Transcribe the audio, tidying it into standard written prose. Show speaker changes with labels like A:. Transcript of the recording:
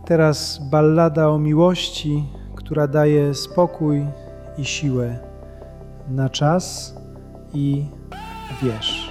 A: Teraz ballada o miłości, która daje spokój i siłę na czas i wiersz.